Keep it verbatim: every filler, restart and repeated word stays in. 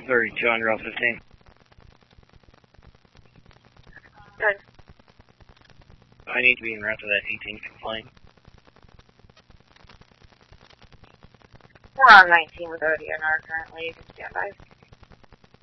thirty-two under L fifteen. Good. I need to be en route to that eighteenth plane. We're on nineteen with O D N R currently. You can stand by.